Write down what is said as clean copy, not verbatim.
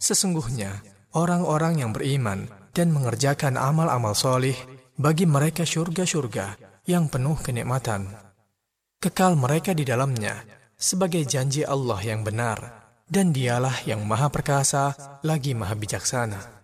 Sesungguhnya, orang-orang yang beriman dan mengerjakan amal-amal solih, bagi mereka syurga-syurga yang penuh kenikmatan. Kekal mereka di dalamnya, sebagai janji Allah yang benar, dan dialah yang maha perkasa lagi maha bijaksana.